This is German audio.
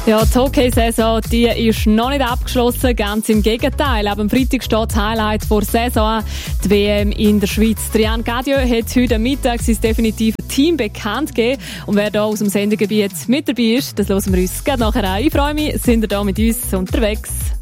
Ja, die Hockey-Saison, die ist noch nicht abgeschlossen, ganz im Gegenteil. Ab am Freitag steht das Highlight vor der Saison, die WM in der Schweiz. Trian Cadieux hat heute Mittag sein definitives Team bekannt gegeben. Und wer da aus dem Sendegebiet mit dabei ist, das hören wir uns gleich nachher an. Ich freue mich, sind ihr da mit uns unterwegs.